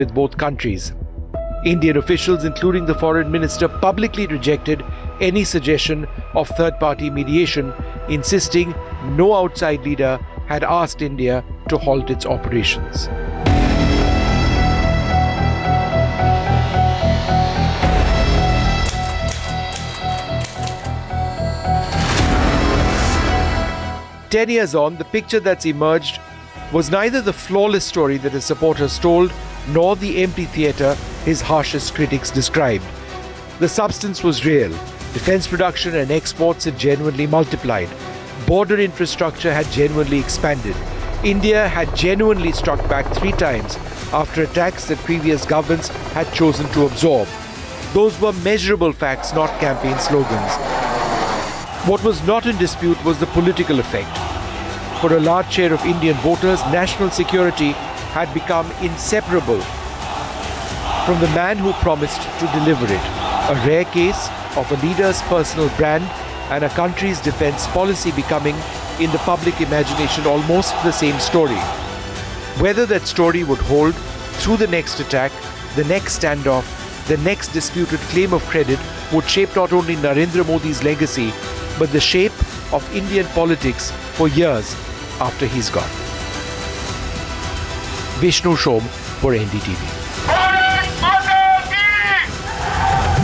with both countries. Indian officials, including the foreign minister, publicly rejected any suggestion of third-party mediation, insisting no outside leader had asked India to halt its operations. Ten years on, the picture that's emerged was neither the flawless story that his supporters told, nor the empty theatre his harshest critics described. The substance was real. Defence production and exports had genuinely multiplied. Border infrastructure had genuinely expanded. India had genuinely struck back 3 times after attacks that previous governments had chosen to absorb. Those were measurable facts, not campaign slogans. What was not in dispute was the political effect. For a large share of Indian voters, national security had become inseparable from the man who promised to deliver it. A rare case of a leader's personal brand and a country's defense policy becoming, in the public imagination, almost the same story. Whether that story would hold through the next attack, the next standoff, the next disputed claim of credit would shape not only Narendra Modi's legacy, but the shape of Indian politics for years after he's gone. Vishnu Shom for NDTV.